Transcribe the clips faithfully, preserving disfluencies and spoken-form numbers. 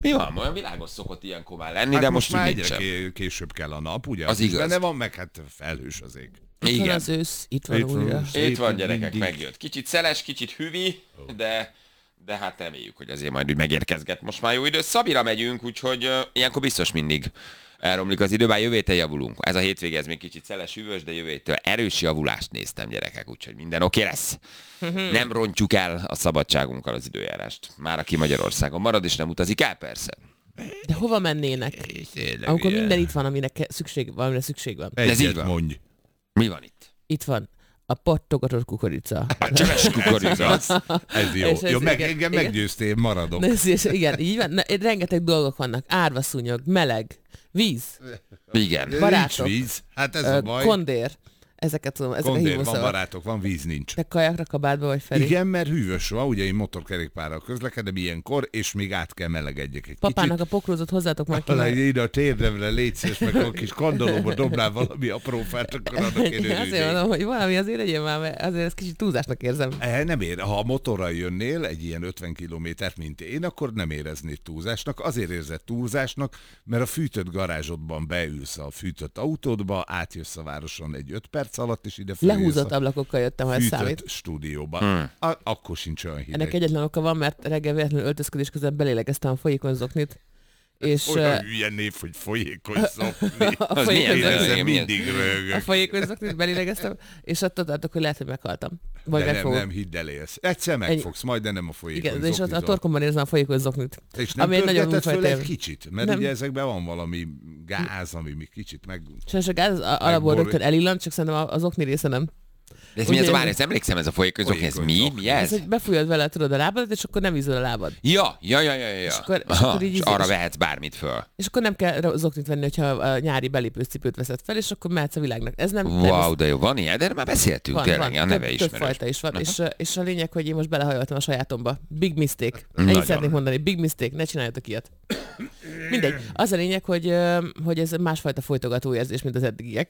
Mi van? Olyan világos szokott ilyenkor már lenni, hát de most, most már egyre ké- később kell a nap, ugye? Az igaz. Benne van, meg hát felhős az ég. Itt Igen. van az ősz, itt van Itt van újra. ősz. Itt van, Szépen gyerekek, mindig. megjött. Kicsit szeles, kicsit hüvi, de, de hát reméljük, hogy azért majd úgy megérkezget. Most már jó idő. Szabira megyünk, úgyhogy uh, ilyenkor biztos mindig elromlik az idő, bár jövő héten javulunk. Ez a hétvége, ez még kicsit szeles, hűvös, de jövő héttől erős javulást néztem, gyerekek, úgyhogy minden oké lesz. Nem rontjuk el a szabadságunkkal az időjárást. Már aki Magyarországon marad, és nem utazik el, persze. De hova mennének? Amikor minden itt van, aminek ke- szükség, valamire szükség van. Ez így Egyet van. mondj. Mi van itt? Itt van a pattogatott kukorica. A csöves kukorica. Ez jó. És ez jó meg, igen, engem igen. meggyőztél, én maradok. Na, ez, és igen, így van. Na, rengeteg dolgok vannak. Árvaszúnyog, meleg, víz, Igen. barátok. Nincs víz. Hát ez ö, a baj. kondér. Ezeket tudom, ezek a Kondér, van hívószavak. barátok, van víz, nincs. Te kajakra, kabátba vagy Feri? Igen, mert hűvös van, ugye én motorkerékpárral közlekedem ilyenkor, és még át kell melegedjek egy Papának kicsit. a pokrózot hozzátok már ki. Alá, ide a térdemre légy szíves, meg a kis kandalóba dobnál valami apró fát, akkor annak én Igen, azért örülnék. mondom, hogy valami azért legyen már, mert azért ez kicsit túlzásnak érzem. Eh, Nem ér, ha a motorral jönnél egy ilyen ötven kilométert, mint én, akkor nem éreznéd túlzásnak. Azért érzed túlzásnak, mert a fűtött garázsodban beülsz a fűtött autódba, átjössz a városon egy öt perc alatt, és ide feljössz Lehúzott a ablakokkal jöttem, ha ez fűtött számít. stúdióba. Hmm. A- akkor sincs olyan hideg. Ennek egyetlen oka van, mert reggel véletlenül öltözködés közben belélegeztem a folyékony zoknit. És Olyan ö, hülye név, hogy folyékony szopni. a Az folyékony milyen zoknit- idő? Ezzel milyen- mindig a röhögök. folyékony zoknit belélegeztem, és attól tartok, hogy lehet, hogy meghaltam. Vagy De nem, megfogok. nem, hidd el, élsz. Egyszer megfogsz, majd, de nem a folyékony Igen, és ott a zoknitól. torkomban érzem a folyékony zoknit. És nem ami egy nagyon pörgeted föl újfajta egy élmény. kicsit, mert Nem. ugye ezekben van valami gáz, ami még kicsit meg... Sajnos a gáz az alapból Megborul. rögtön elillant, csak szerintem az okni része nem. De ez mi ez a Ugye- várj, ezt emlékszem, ez a folyékony, ez Folyékony mi? zokni. Mi Ez, ez? hogy befújod vele tudod a lábadat, és akkor nem vízol a lábad. Ja, ja, ja, ja, ja. És akkor- és Aha, akkor így és izé- arra és- vehetsz bármit föl. És akkor nem kell zoknit venni, hogyha a nyári belépős cipőt veszed fel, és akkor mehetsz a világnak. Ez nem, nem Wow, de jó, van ilyen, de erről már beszéltünk, van, tényleg, van. a neve több, ismerős. több fajta is van. Aha. És, és a lényeg, hogy én most belehajoltam a sajátomba. Big mistake. Nagyon. Ennyit szeretnék mondani. Big mistake, ne csináljatok ilyet. Mindegy. Az a lényeg, hogy, ö, hogy ez másfajta folytogató érzés, mint az eddigiek.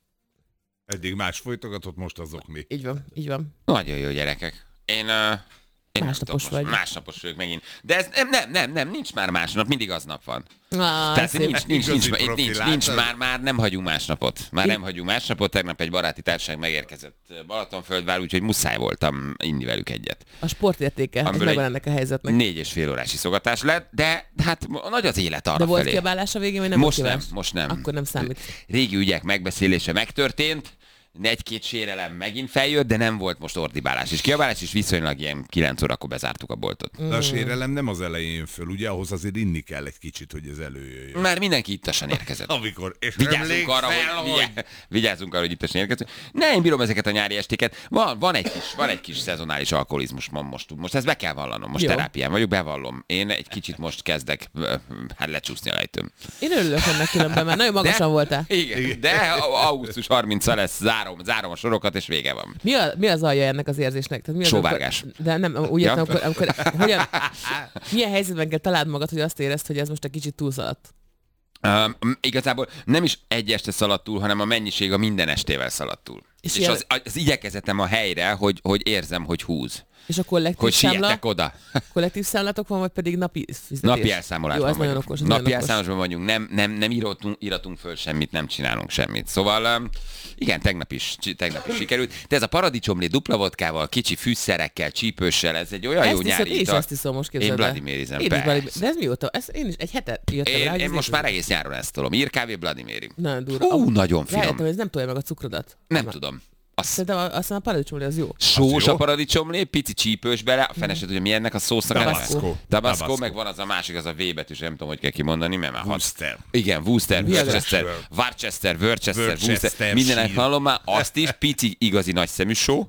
Eddig más folytogatott, most azokni. Így van, így van. Nagyon jó gyerekek. Én, uh, én Másnapos nem tudom, vagy. most másnapos vagyok megint. De ez nem, nem, nem, nem, nincs már másnap, mindig aznap van. Ah, Tehát szép. nincs, nincs, Igazi nincs, nincs, profi, nincs, látod? nincs, már, már nem hagyunk másnapot. Már nem hagyunk másnapot, tegnap egy baráti társaság megérkezett Balatonföldvár, úgyhogy muszáj voltam inni velük egyet. A sportértéke, az Amiből megvan egy ennek a helyzetnek. Négy és fél órás iszogatás lett, de hát nagy az élet arra De volt felé. kiabálás a végén, vagy nem Most volt nem, kiabálás? most nem. Akkor nem számít. Régi ügyek megbeszélése megtörtént, egy-két sérelem megint feljött, de nem volt most ordibálás és kiabálás, és viszonylag ilyen kilenc órakor bezártuk a boltot. De a sérelem nem az elején jön föl, ugye ahhoz azért inni kell egy kicsit, hogy ez előjöjjön. Már mindenki ittasan érkezett. Amikor, és Vigyázzunk arra, hogy, vigyá... Vigyázzunk arra, hogy ittasan érkezünk. Ne, én bírom ezeket a nyári estéket. Van, van, egy, kis, van egy kis szezonális alkoholizmus ma most. Most ezt be kell vallanom. Most Jó. terápián vagyok, bevallom. Én egy kicsit most kezdek ö, hát lecsúszni a lejtőm. Én örülök ennek különben, mert nagyon magasan voltál. Igen, de augusztus harmincadika lesz, zárom, zárom a sorokat, és vége van. Mi, a, mi az alja ennek az érzésnek? Tehát mi az, Sóvárgás. Amikor, de nem, úgy Ja. értem, amikor, amikor hogyan, milyen helyzetben kell találd magad, hogy azt érezd, hogy ez most egy kicsit túlszaladt? Um, igazából nem is egy este szaladt túl, hanem a mennyiség a minden estével szaladt túl. És És, és ilyen- az, az igyekezetem a helyre, hogy, hogy érzem, hogy húz. És a kollektív Hogy számla, sietek oda. kollektív számlatok van, vagy pedig napi fizetés? Napi elszámolásban Jó, az nagyon vagyunk. okos. Az Napi nagyon okos. elszámolásban vagyunk, nem, nem, nem íratunk, íratunk föl semmit, nem csinálunk semmit. Szóval um, igen, tegnap is, csi- tegnap is sikerült. De ez a paradicsomlé dupla vodkával, kicsi fűszerekkel, csípőssel, ez egy olyan Ezt jó iszod, nyári én is ital. ezt iszom, most Én képzeld el. Vladimirizem, Én is persze. Vladimir- De ez mióta? Ez, én is egy hete jöttem Én, rá, hogy én ez most így- már egész nyáron ezt tolom. Írkávé Vladimiri. Nagyon durva. Ú, Am- nagyon finom. Rájöttem, hogy ez nem tolja meg a cukrodat. Nem tudom. Azt Szerintem a- aztán a paradicsomlé az jó. sós jó. a paradicsomlé, pici csípős bele, a fene se tudja, mi ennek a szósznak a neve. Tabasco. Tabasco, Tabasco. meg van az a másik, az a V betűs, nem tudom, hogy kell kimondani, mert már hat. Worcester. Igen, Worcester, Viagra. Worcester, Worcester, Worcester, Worcester, Worcester, mindenek sír. hallom már, azt is, pici, igazi nagy szemű só,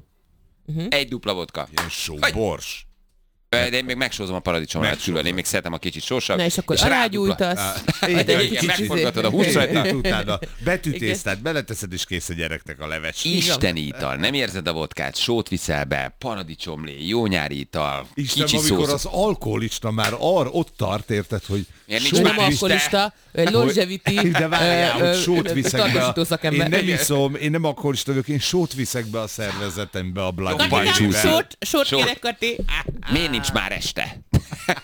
egy dupla vodka. Ilyen só, Aj. bors. De én még megsózom a paradicsomát Megsózod. külön, én még szeretem a kicsit sósabb. Na és akkor rá alágyújtasz. Igen, vagy egy igen, kicsit megforgatod a izé- húsz rajta. És utána betűtésztát beleteszed, és kész a gyereknek a leves. Isteni ital, nem érzed a vodkát, sót viszel be, paradicsomlé, jó nyári ital, Isten, kicsi amikor szósz. az alkoholista már ar, ott tart, érted, hogy Miért nincs Ő már nem is, alkoholista, ő egy longevity, de várjál, ö, hogy ö, sót ö, viszek be. tartósító A... szakember. Én nem iszom, én nem alkoholista vagyok, én sót viszek be a szervezetembe a Jobban Bloody csúszol. Mary-vel. Sót, sót Sót. kérek, Kati. Miért nincs már este?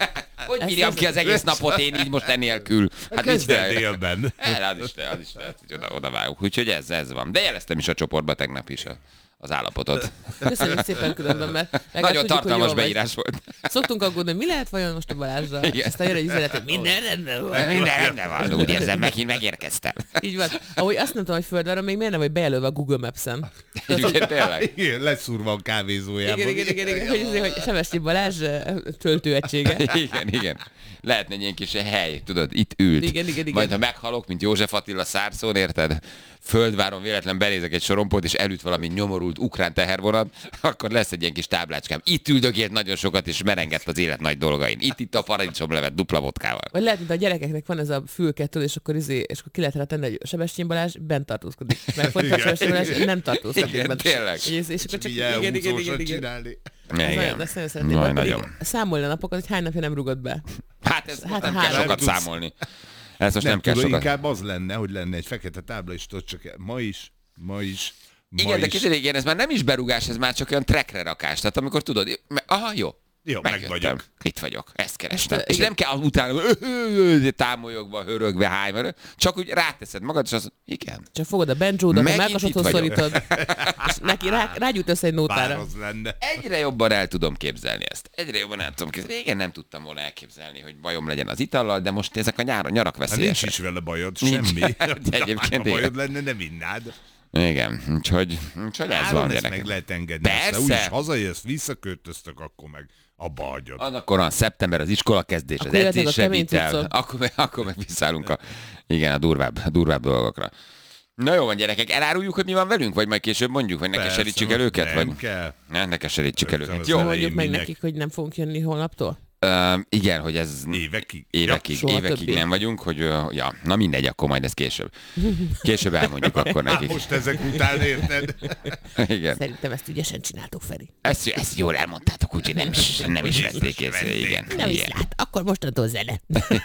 Hogy bírjam ki az egész napot én így most enélkül? Hát Kezdett délben. El, az is lehet, az is lehet, hogy oda, oda vágunk. Úgyhogy ez, ez van. De jeleztem is a csoportba tegnap is a, az állapotot. Köszönjük szépen különben, mert Nagyon tartalmas beírás volt. Szoktunk aggódni, hogy mi lehet vajon most a Balázsra? Aztán jön egy üzenet, hogy minden rendben van. Minden rendben van, úgy érzem, megint megérkeztem. Így van. Ahogy azt nem tudom, hogy földváron még miért nem vagy bejelölve a Google Maps-en. Igen, tényleg. Igen, leszúrva a kávézójában. Igen, igen, igen, igen, hogy, azért, hogy Sevestyi Balázs eh, töltőegysége. Igen, igen. Lehetne egy ilyen kis hely, tudod, itt ült. Igen, igen, igen. Majd ha meghalok, mint József Attila Szárszón, érted? Földváron véletlen benézek egy sorompót, és elüt valami nyomorult ukrán tehervonat, akkor lesz egy ilyen kis táblácskám. Itt üldögélt nagyon sokat, és merengett az élet nagy dolgain. Itt, itt a paradicsomlevet dupla vodkával. Vagy lehet, mint a gyerekeknek van ez a fülkettől, és akkor, izé, és akkor ki lehet rá tenni, hogy Sebestyén Balázs bent tartózkodik. Mert fordítva Sebestyén Balázs nem tartózkodik. Igen, bent. tényleg. És, és akkor csak Így igen, igen, igen, elhúzósat igen. csinálni. Ez Igen. nagyon, ezt nagyon szeretném. Majd Majd nagyon. pedig számolj le napokat, hogy hány napja nem rugott be. Hát ez Hát hát nem három. kell sokat Tudsz. számolni. Ez most nem, Nem kell tudom, sokat. inkább az lenne, hogy lenne egy fekete tábla, és tudod csak ma is, ma is, ma Igen, de is. kicsit igen, ez már nem is berugás, ez már csak olyan trekre rakás. Tehát amikor tudod, me- aha, jó. Jó, meg megjöttem. vagyok. Itt vagyok, ezt kerestem. Most, És igen. nem kell utána támolyogva, hörögve, hájmerő, csak úgy ráteszed magad, és az, igen. Csak fogod a benjódat, a Megint melkasodhoz itt vagyok. szorítod, és neki rá, rágyújt össze egy Bár nótára. az lenne. Egyre jobban el tudom képzelni ezt. Egyre jobban el tudom képzelni. Régen nem tudtam volna elképzelni, hogy bajom legyen az itallal, de most ezek a nyáron nyarak Hát nincs veszélyesek. is vele bajod, Nincs. semmi. De egyébként ha bajod igen. lenne, nem innád. Igen, úgyhogy, úgyhogy ez Áron van, ezt gyerekek. meg lehet engedni. Persze. Aztán úgyis hazajössz, visszaköltöztök, akkor meg abba hagyod. Annak van szeptember, az iskola kezdés, az Akkor jöhetnek a edzésre kemény vitel. cuccok. Akkor, meg- akkor meg visszállunk a, igen, a durvább, a durvább dolgokra. Na jó van, gyerekek, eláruljuk, hogy mi van velünk, vagy majd később mondjuk, vagy ne Persze, keserítsük el őket? Nem vagy... kell. Ne, ne keserítsük el Rögtön őket. az Jó, elején. Mondjuk meg minek? nekik, hogy nem fogunk jönni holnaptól. Ö, igen, hogy ez Évekig. évekig, Soha évekig többé. nem vagyunk, hogy ö, ja, na mindegy, akkor majd ez később. Később elmondjuk akkor Ja. nekik. Most ezek után érted? Igen. Szerintem ezt ügyesen csináltuk, Feri. Ezt, ezt jól elmondtátok, úgyhogy nem is, nem is vették észre, igen. Nem is Igen. lát, akkor mostantól zene.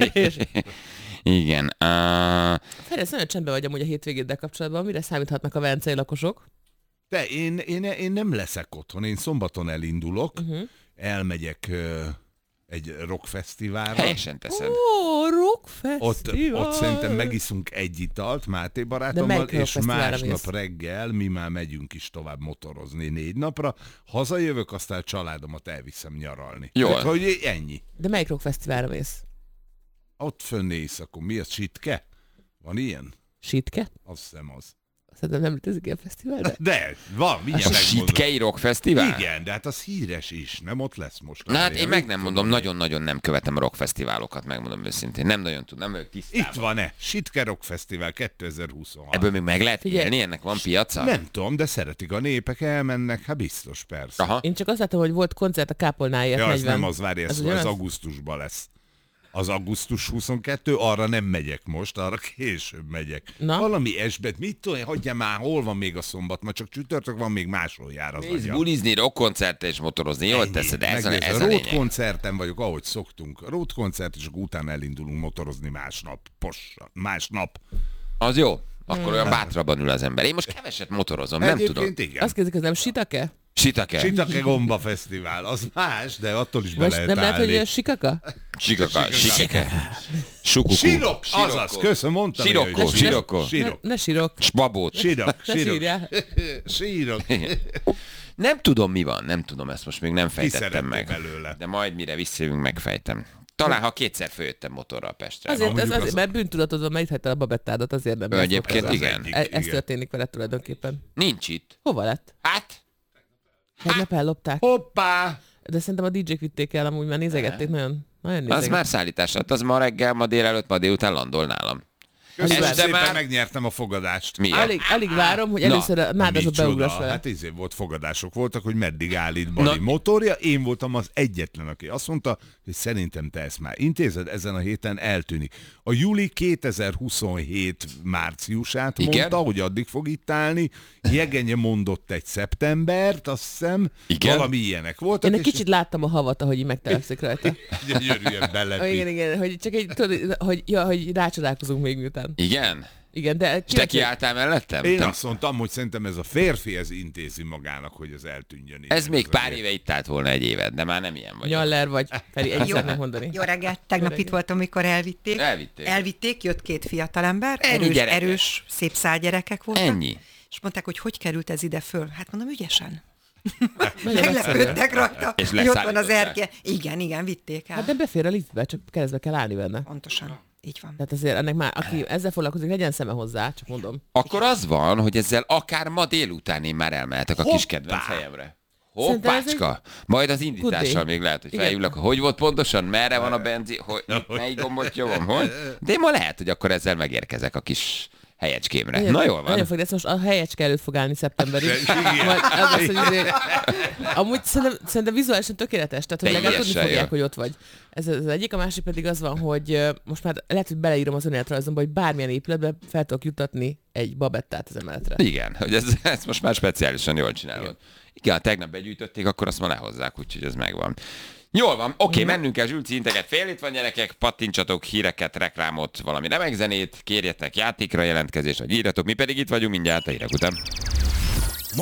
Igen. Uh, Feri, ezt nagyon csendben vagy amúgy a hétvégéddel kapcsolatban. Mire számíthatnak a velencei lakosok? De én, én, én nem leszek otthon, én szombaton elindulok, uh-huh. elmegyek uh, egy rockfesztiválra. helyesen teszed. Ó, rock Ott, fesztivál. ott szerintem megiszunk egy italt Máté De barátommal, melyik és rockfesztiválra másnap mész? reggel mi már megyünk is tovább motorozni négy napra. Hazajövök, aztán a családomat elviszem nyaralni. Jól. Tehát, hogy ennyi. De melyik rock fesztiválra mész? Ott fönn éjszakon. Mi az, Sitke? Van ilyen? Sitke? Azt hiszem az. Szerintem nem létezik ilyen fesztivál, de... De, van, A mindjárt megmondom. Sitkei Rock Fesztivál? Igen, de hát az híres is, nem ott lesz most. Na hát én Azért, meg mit nem tudom mondom, én. nagyon-nagyon nem követem a rockfesztiválokat, megmondom őszintén. Nem nagyon tudom, nem vagyok tisztában. Itt van-e? Sitke Rock Fesztivál kétezer-huszonhat. Ebből még meg lehet Figyelj. élni? Ennek van piaca? Nem tudom, de szeretik a népek, elmennek, hát biztos, persze. Aha. Én csak azt láttam, hogy volt koncert a Kápolnáért Ja, az negyven. nem az, várj, ez, Ez ez, ugyanaz? az augusztusban lesz. Az augusztus huszonkettő, arra nem megyek most, arra később megyek. Na? Valami esbet, mit tudom én, hagyja már, hol van még a szombat, ma csak csütörtök van, még máshol jár az Nézd, agya. bulizni, rockkoncertre és motorozni, jól Ennyi. teszed, de ez a, Megnézd, ez a road lényeg. koncerten vagyok, ahogy szoktunk. Road koncert, és akkor utána elindulunk motorozni másnap. Possa, másnap. Az jó. Akkor olyan bátrabban ül az ember. Én most keveset motorozom, nem tudom. Egyébként igen. Azt kérdezik, ez nem Sitake? Sitake. Sitake Gomba Fesztivál, az más, de attól is be Vagy lehet nem lehet, állni. hogy Sikaka? Sikaka. Sikeke. Sukuku. Sirok, Sirokko. azaz, köszönöm, mondtam. Sirokko, én, hogy- Sirokko. Ne, Sirok, ne sírok. Spabót. sirok, Ne sirok, sírjál. sirok. Nem tudom, mi van, nem tudom, ezt most még nem fejtettem szeretnél meg. belőle? De majd mire visszajövünk, megfejtem. Talán, ha kétszer följöttem motorral Pestre. Azért, ez, mondjuk azért az- mert bűntudatodban meghagytad a babettádat, azért nem. Ő lesz egyébként ott ez. igen. egyik. E- Ez Igen. történik veled tulajdonképpen. Nincs itt. Hova lett? Hát? Tegnap ellopták. Hoppá! De szerintem a dé dzsék vitték el, amúgy már nézegették, nagyon, nagyon Az nézegették. már szállítás lett, az ma reggel, ma délelőtt, ma délután landol nálam. Köszönöm Este szépen, már- megnyertem a fogadást. Miért? Alig, alig várom, hogy Na, először a nádasba Micsoda? beugrass vele. Hát izé volt fogadások voltak, hogy meddig állít Bali Na. motorja. Én voltam az egyetlen, aki azt mondta, hogy szerintem te ezt már intézed, ezen a héten eltűnik. A júli kétezer-huszonhét márciusát Igen? mondta, hogy addig fog itt állni. Jegenye mondott egy szeptembert, azt hiszem. Igen? Valami ilyenek voltak. Én egy és kicsit láttam a havat, ahogy így megtelepszik rajta. gyönyörűen Ah, igen, belepít. igen, hogy csak egy, tudod, hogy, ja, hogy rácsodálkozunk még miután. Igen? Igen, de... És te kiálltál mellettem? Én Te... azt mondtam, hogy szerintem ez a férfi, ez intézi magának, hogy ez eltűnjön. Ez még pár év. éve itt állt volna egy évet, de már nem ilyen vagy. Nyaller vagy, Feri, egy Jó. szeretném mondani. Jó reggelt, tegnap itt voltam, amikor elvitték. Elvitték. Elvitték, jött két fiatalember, Ennyi erős, gyerekek. erős, szép szálgyerekek voltak. Ennyi. És mondták, hogy hogy került ez ide föl. Hát mondom, ügyesen. Nagyon Meglepődtek rajta, És hogy ott van az leszállították. erke. Igen, igen, vitték el. Hát de befér a liftbe, csak keresztbe kell állni benne. Pontosan, így van. Tehát azért ennek már, aki ezzel foglalkozik, legyen szeme hozzá, csak mondom. Akkor az van, hogy ezzel akár ma délután én már elmehetek a kis Hoppá! kedvenc helyemre. Szerintem ez Hoppácska! Majd az indítással Good még lehet, hogy Igen. felhívlak, hogy volt pontosan, merre van a benzin, hogy melyik gombot nyomom, hogy. De én ma lehet, hogy akkor ezzel megérkezek a kis helyecskémre. Nagyon- Na jól van. Nagyon fog, de ez most a helyecske előtt fog állni szeptemberig. Igen. Majd az az, hogy izé- amúgy szerintem, szerintem vizuálisan tökéletes, tehát hogy legalább tudni Teljesen fogják, jó. hogy ott vagy. Ez az egyik, a másik pedig az van, hogy ö, most már lehet, hogy beleírom az önéletrajzomba, hogy bármilyen épületbe fel tudok jutatni egy babettát az emeletre. Igen, hogy ez, ez most már speciálisan jól csinálod. Igen, ha tegnap begyűjtötték, akkor azt ma lehozzák, úgyhogy ez megvan. Jól van, oké, okay, mennünk el, Zsülci integet, fél itt van gyerekek, pattintsatok híreket, reklámot, valami remegzenét, kérjetek játékra jelentkezést, vagy írjatok, mi pedig itt vagyunk mindjárt a hírek után.